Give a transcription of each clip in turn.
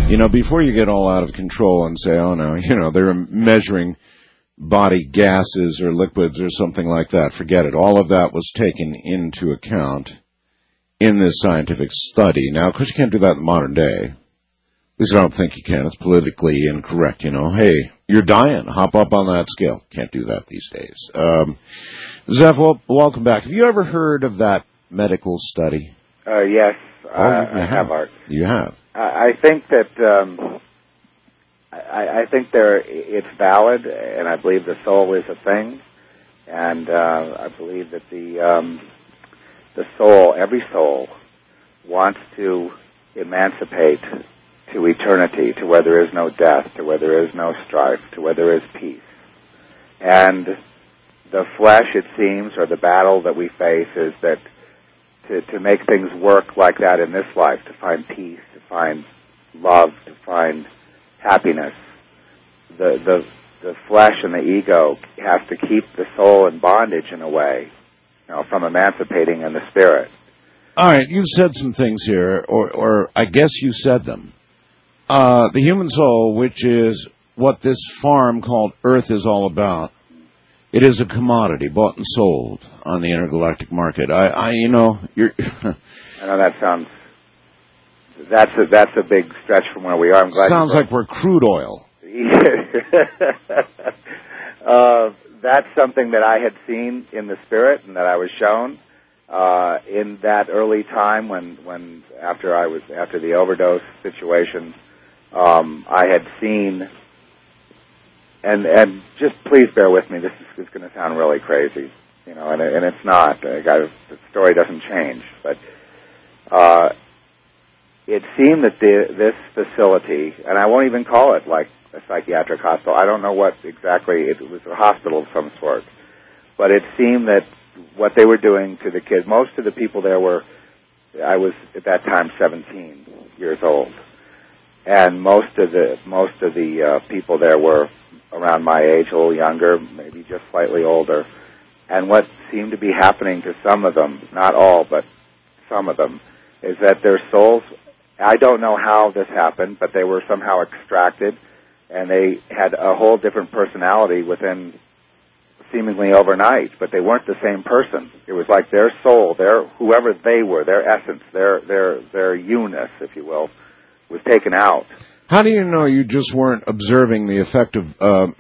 Before you get all out of control and say, oh, no, they're measuring body gases or liquids or something like that, forget it. All of that was taken into account in this scientific study. Now, of course, you can't do that in the modern day. At least I don't think you can. It's politically incorrect, Hey, you're dying. Hop up on that scale. Can't do that these days. Zeph, welcome back. Have you ever heard of that medical study? Yes, I have, Art. You have? I think that I think it's valid, and I believe the soul is a thing, and I believe that the soul, every soul, wants to emancipate to eternity, to where there is no death, to where there is no strife, to where there is peace. And the flesh, it seems, or the battle that we face is that to make things work like that in this life, to find peace, to find love, to find happiness, the flesh and the ego has to keep the soul in bondage in a way, from emancipating in the spirit. All right, you've said some things here, or I guess you said them. The human soul, which is what this farm called Earth is all about, it is a commodity bought and sold on the intergalactic market. You're I know that sounds. That's a big stretch from where we are. I'm glad. Sounds like we're crude oil. That's something that I had seen in the spirit and that I was shown in that early time when after the overdose situation, I had seen. And just please bear with me. This is going to sound really crazy, and it's not. The story doesn't change, but it seemed that this facility, and I won't even call it like a psychiatric hospital. I don't know what exactly. It was a hospital of some sort, but it seemed that what they were doing to the kids. Most of the people there were. I was at that time 17 years old, and most of the people there were around my age, a little younger, maybe just slightly older. And what seemed to be happening to some of them, not all, but some of them, is that their souls, I don't know how this happened, but they were somehow extracted, and they had a whole different personality within seemingly overnight, but they weren't the same person. It was like their soul, whoever they were, their essence, their you-ness, if you will, was taken out. How do you know you just weren't observing the effect of,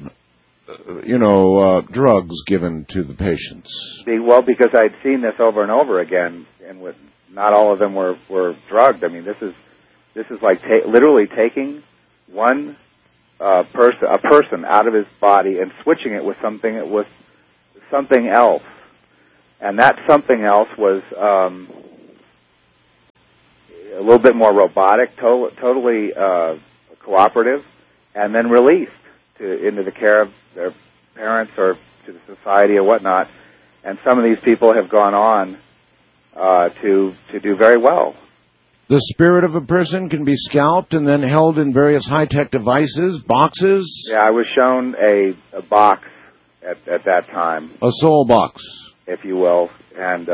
drugs given to the patients? Well, because I'd seen this over and over again, and not all of them were drugged. I mean, this is like literally taking one a person out of his body and switching it with something else, and that something else was a little bit more robotic, totally. Cooperative, and then released into the care of their parents or to the society or whatnot. And some of these people have gone on to do very well. The spirit of a person can be scalped and then held in various high-tech devices, boxes? Yeah, I was shown a box at that time. A soul box. If you will. And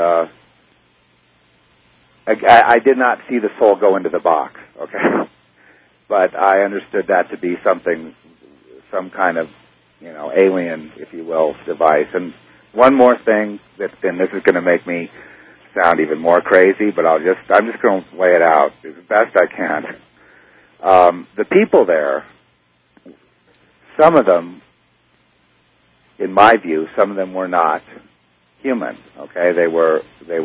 I did not see the soul go into the box, okay? But I understood that to be some kind of, alien, if you will, device. And one more thing, and this is going to make me sound even more crazy, but I'm just going to lay it out as best I can. The people there, some of them, in my view, some of them were not human. Okay, they were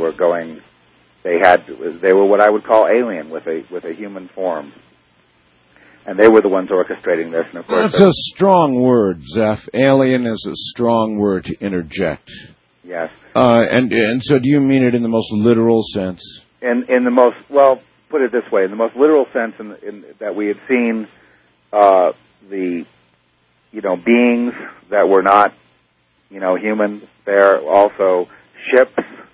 what I would call alien with a human form. And they were the ones orchestrating this. And of course, that's a strong word, Zeph. Alien is a strong word to interject. Yes. And so do you mean it in the most literal sense? In the most, put it this way, in the most literal sense in that we had seen the, beings that were not, human there, also ships.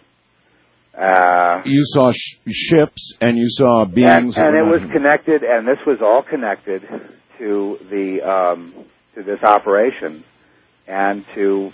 You saw ships, and you saw beings, and it was connected, and this was all connected to the to this operation, and to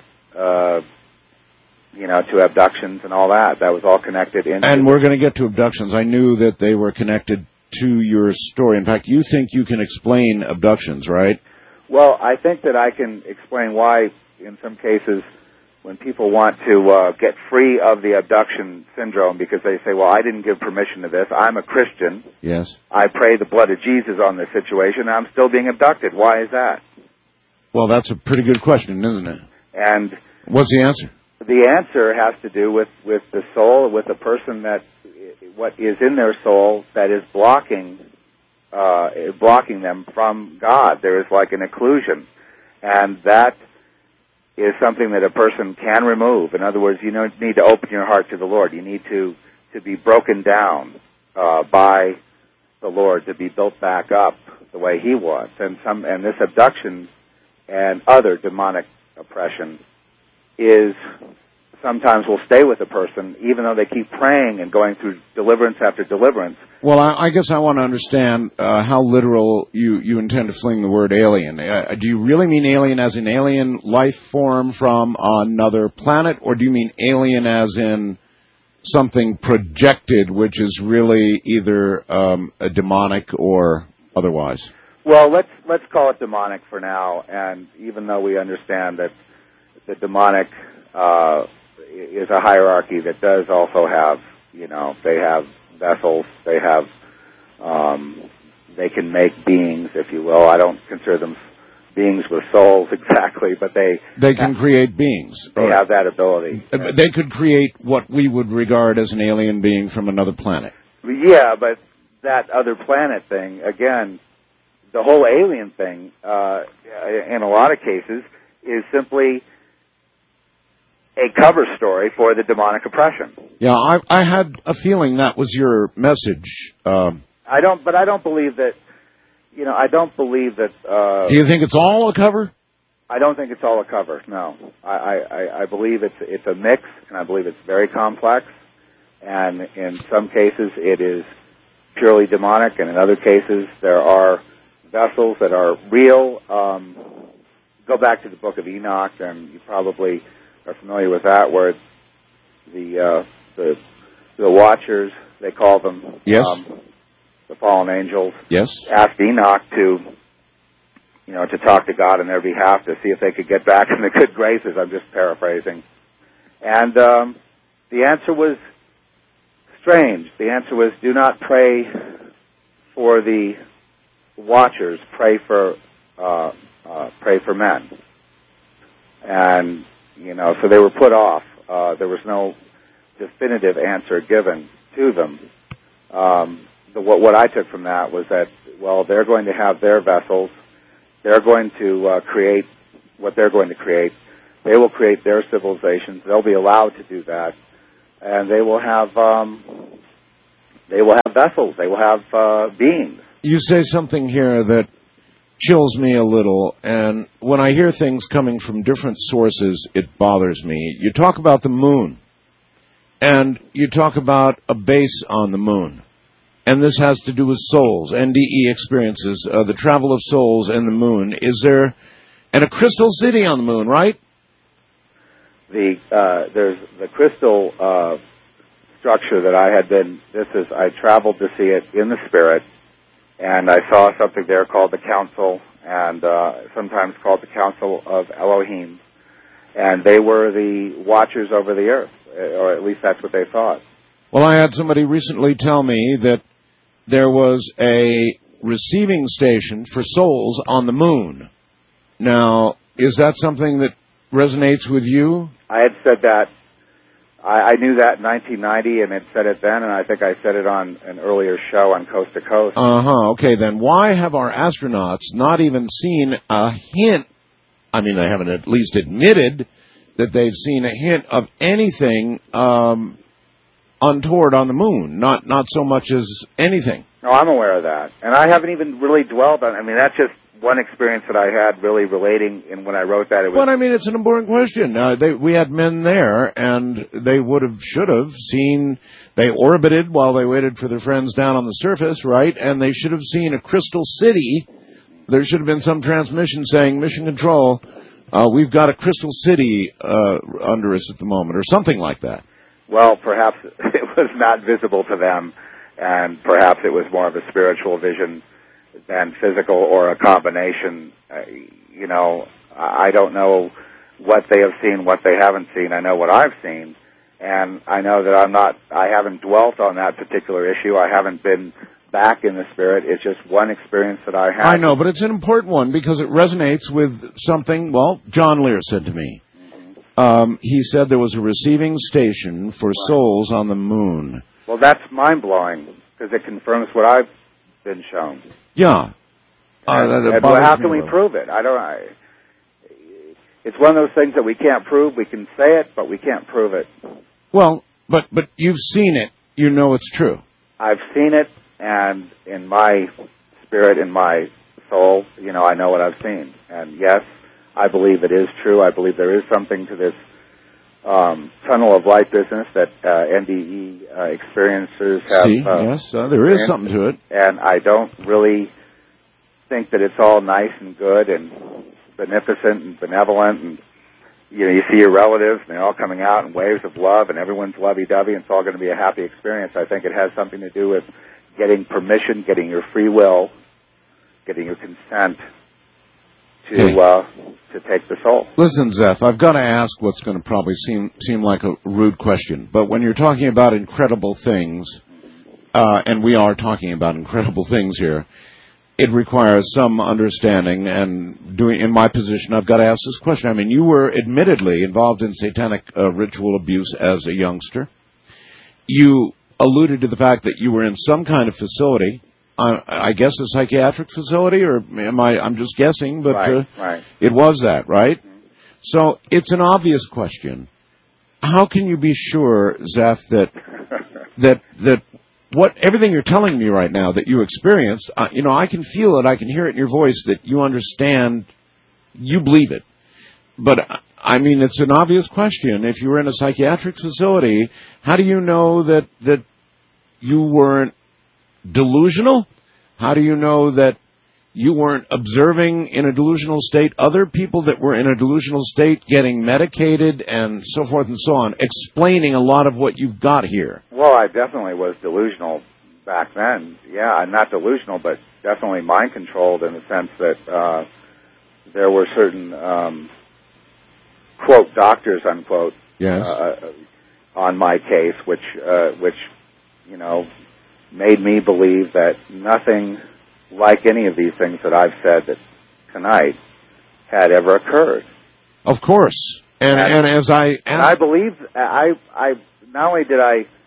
to abductions and all that. That was all connected in. And we're going to get to abductions. I knew that they were connected to your story. In fact, you think you can explain abductions, right? Well, I think that I can explain why, in some cases, when people want to get free of the abduction syndrome because they say, well, I didn't give permission to this. I'm a Christian. Yes. I pray the blood of Jesus on this situation, and I'm still being abducted. Why is that? Well, that's a pretty good question, isn't it? And what's the answer? The answer has to do with the soul, with the person that, what is in their soul that is blocking them from God. There is like an occlusion. And that is something that a person can remove. In other words, you don't need to open your heart to the Lord. You need to be broken down by the Lord, to be built back up the way He wants. And this abduction and other demonic oppression is sometimes will stay with a person even though they keep praying and going through deliverance after deliverance. Well, I guess I want to understand how literal you intend to fling the word alien. Do you really mean alien as in alien life form from another planet, or do you mean alien as in something projected, which is really either a demonic or otherwise? Well, let's call it demonic for now, and even though we understand that the demonic is a hierarchy that does also have, they have vessels, they have, they can make beings, if you will. I don't consider them beings with souls exactly, but they can create beings. They have that ability. They could create what we would regard as an alien being from another planet. Yeah, but that other planet thing, again, the whole alien thing, in a lot of cases, is simply a cover story for the demonic oppression. Yeah, I had a feeling that was your message. I don't believe that. I don't believe that. Do you think it's all a cover? I don't think it's all a cover. No, I believe it's a mix, and I believe it's very complex. And in some cases, it is purely demonic, and in other cases, there are vessels that are real. Go back to the Book of Enoch, and you probably are familiar with that, where the Watchers, they call them, yes, the fallen angels, yes, asked Enoch to talk to God on their behalf to see if they could get back in the good graces. I'm just paraphrasing, and the answer was strange. The answer was, do not pray for the Watchers, pray for men. And so they were put off. There was no definitive answer given to them. What I took from that was that, well, they're going to have their vessels. They're going to create what they're going to create. They will create their civilizations. They'll be allowed to do that, and they will have vessels. They will have beings. You say something here that chills me a little, and when I hear things coming from different sources, it bothers me. You talk about the moon, and you talk about a base on the moon, and this has to do with souls, NDE experiences, the travel of souls and the moon. Is there, and a crystal city on the moon, right? There's the crystal structure that I traveled to see it in the spirit, and I saw something there called the Council, and sometimes called the Council of Elohim. And they were the watchers over the earth, or at least that's what they thought. Well, I had somebody recently tell me that there was a receiving station for souls on the moon. Now, is that something that resonates with you? I had said that. I knew that in 1990 and had said it then, and I think I said it on an earlier show on Coast to Coast. Okay, then why have our astronauts not even seen a hint? I mean, they haven't at least admitted that they've seen a hint of anything untoward on the moon. Not so much as anything. No, I'm aware of that. And I haven't even really dwelled on it. I mean, that's just one experience that I had really relating, and when I wrote that, it was... Well, I mean, it's an important question. We had men there, and they should have seen, they orbited while they waited for their friends down on the surface, right? And they should have seen a crystal city. There should have been some transmission saying, Mission Control, we've got a crystal city under us at the moment, or something like that. Well, perhaps it was not visible to them. and perhaps it was more of a spiritual vision than physical, or a combination. I don't know what they have seen, what they haven't seen. I know what I've seen, and I know that I haven't dwelt on that particular issue. I haven't been back in the spirit. It's just one experience that I had. I know, but it's an important one because it resonates with something, well, John Lear said to me. He said there was a receiving station for souls on the moon. Well, that's mind-blowing because it confirms what I've been shown. Yeah. How can we prove it? It's one of those things that we can't prove. We can say it, but we can't prove it. Well, but you've seen it. You know it's true. I've seen it, and in my spirit, in my soul, I know what I've seen. And yes, I believe it is true. I believe there is something to this tunnel of light business that NDE experiencers have. Yes, there is something to it. And I don't really think that it's all nice and good and beneficent and benevolent, and you see your relatives and they're all coming out in waves of love and everyone's lovey-dovey and it's all going to be a happy experience. I think it has something to do with getting permission, getting your free will, getting your consent to take the soul. Listen, Zeph, I've got to ask what's going to probably seem like a rude question, but when you're talking about incredible things, and we are talking about incredible things here, it requires some understanding, and in my position, I've got to ask this question. I mean, you were admittedly involved in satanic ritual abuse as a youngster. You alluded to the fact that you were in some kind of facility, I guess a psychiatric facility, or I'm just guessing, but right. It was that, right? Mm-hmm. So it's an obvious question. How can you be sure, Zeph, that what everything you're telling me right now that you experienced, I can feel it, I can hear it in your voice that you understand, you believe it. But, I mean, it's an obvious question. If you were in a psychiatric facility, how do you know that you weren't delusional? How do you know that you weren't observing in a delusional state other people that were in a delusional state getting medicated and so forth and so on, explaining a lot of what you've got here? Well, I definitely was delusional back then. Yeah, I'm not delusional, but definitely mind-controlled in the sense that there were certain, quote, doctors, unquote, yes, on my case, which made me believe that nothing like any of these things that I've said that tonight had ever occurred. Of course. And as I asked... And I believe, I not only did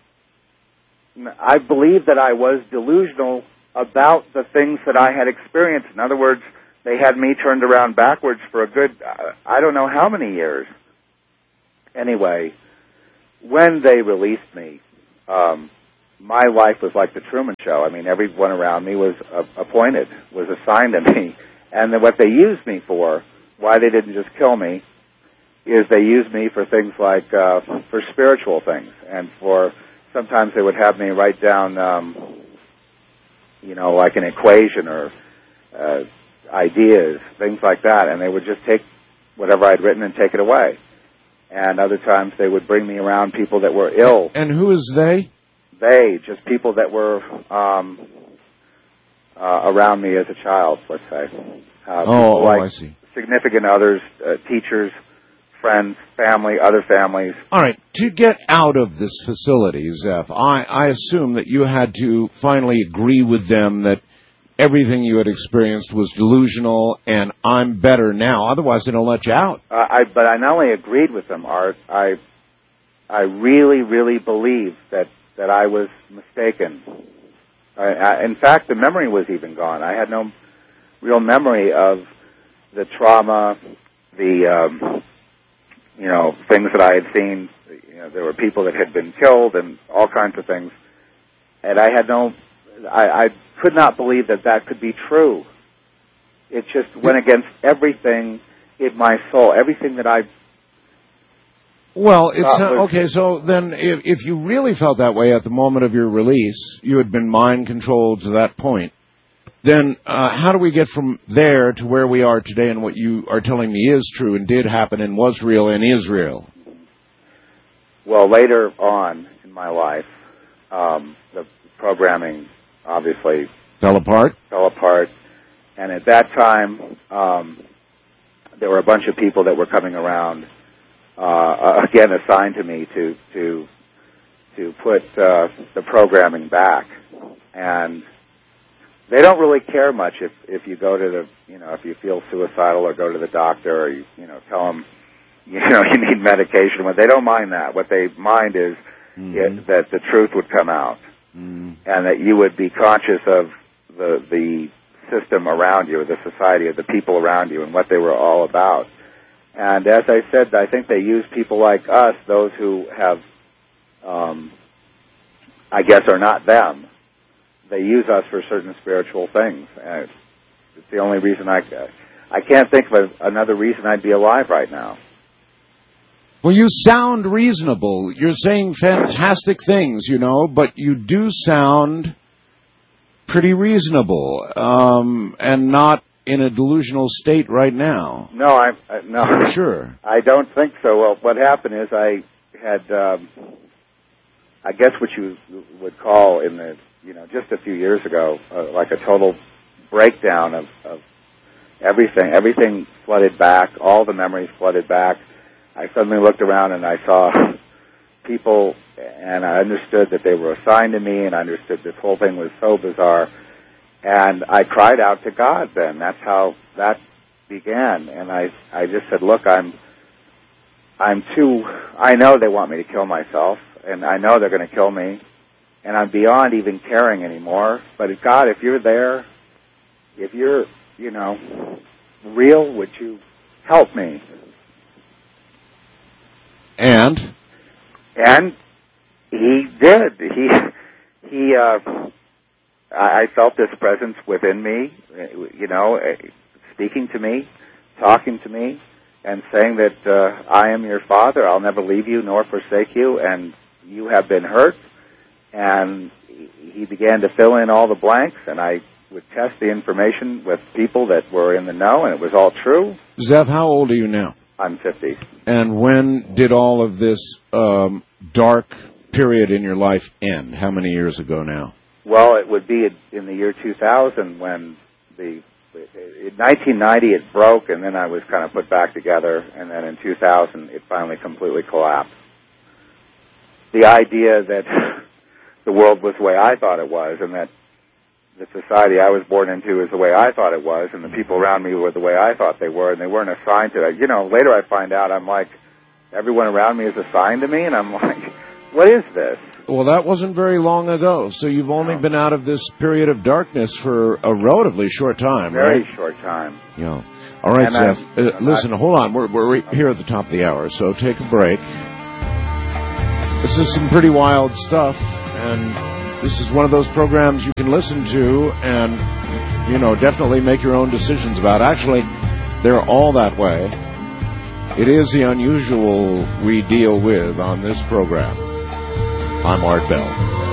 I believe that I was delusional about the things that I had experienced. In other words, they had me turned around backwards for a good, I don't know how many years. Anyway, when they released me, my life was like the Truman Show. I mean, everyone around me was appointed, was assigned to me. And then what they used me for, why they didn't just kill me, is they used me for things like, for spiritual things. And sometimes they would have me write down, like an equation or ideas, things like that. And they would just take whatever I'd written and take it away. And other times they would bring me around people that were ill. And who is they? They, just people that were around me as a child, let's say. I see. Significant others, teachers, friends, family, other families. All right. To get out of this facility, Zeph, I assume that you had to finally agree with them that everything you had experienced was delusional and I'm better now. Otherwise, they don't let you out. But I not only agreed with them, Art, I really, really believed that I was mistaken. In fact, the memory was even gone. I had no real memory of the trauma, the things that I had seen. There were people that had been killed and all kinds of things, and I could not believe that could be true. It just went against everything in my soul, everything that I. Well, it's okay. So then, if you really felt that way at the moment of your release, you had been mind controlled to that point. Then, how do we get from there to where we are today, and what you are telling me is true and did happen and was real and is real? Well, later on in my life, the programming obviously Fell apart? fell apart. And at that time, there were a bunch of people that were coming around, again assigned to me to put the programming back. And they don't really care much if you go to the, if you feel suicidal or go to the doctor or, tell them, you need medication. But they don't mind that. What they mind is that the truth would come out and that you would be conscious of the system around you, the society, of the people around you and what they were all about. And as I said, I think they use people like us, those who have, I guess, are not them. They use us for certain spiritual things. And it's the only reason I can't think of another reason I'd be alive right now. Well, you sound reasonable. You're saying fantastic things, but you do sound pretty reasonable, and not in a delusional state right now. No, no. Sure. I don't think so. Well, what happened is I had, I guess what you would call in the, just a few years ago, like a total breakdown of everything. Everything flooded back. All the memories flooded back. I suddenly looked around and I saw people, and I understood that they were assigned to me, and I understood this whole thing was so bizarre. And I cried out to God then. That's how that began. And I just said, look, I know they want me to kill myself, and I know they're going to kill me, and I'm beyond even caring anymore. But God, if you're there, if you're, real, would you help me? And he did. I felt this presence within me, speaking to me, talking to me, and saying that I am your Father. I'll never leave you nor forsake you, and you have been hurt. And he began to fill in all the blanks, and I would test the information with people that were in the know, and it was all true. Zev, how old are you now? I'm 50. And when did all of this dark period in your life end? How many years ago now? Well, it would be in the year 2000 when in 1990 it broke, and then I was kind of put back together, and then in 2000 it finally completely collapsed. The idea that the world was the way I thought it was, and that the society I was born into is the way I thought it was, and the people around me were the way I thought they were, and they weren't assigned to that. Later I find out, I'm like, everyone around me is assigned to me, and I'm like, what is this? Well, that wasn't very long ago, so you've only been out of this period of darkness for a relatively short time, Very right? short time. Yeah. All right, Zev, listen, hold on. We're here at the top of the hour, so take a break. This is some pretty wild stuff, and this is one of those programs you can listen to and, definitely make your own decisions about. Actually, they're all that way. It is the unusual we deal with on this program. I'm Art Bell.